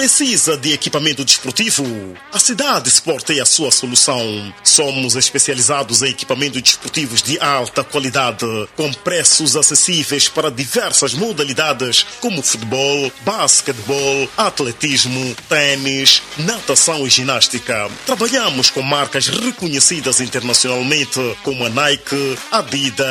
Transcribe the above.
Precisa de equipamento desportivo? A Cidade Sport é a sua solução. Somos especializados em equipamentos desportivos de alta qualidade, com preços acessíveis para diversas modalidades, como futebol, basquetebol, atletismo, tênis, natação e ginástica. Trabalhamos com marcas reconhecidas internacionalmente, como a Nike, Adidas,